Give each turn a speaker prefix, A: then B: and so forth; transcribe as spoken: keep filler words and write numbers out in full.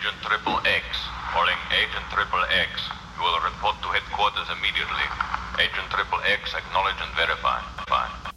A: Agent Triple X, calling Agent Triple X. You will report to headquarters immediately. Agent Triple X, acknowledge and verify. Fine.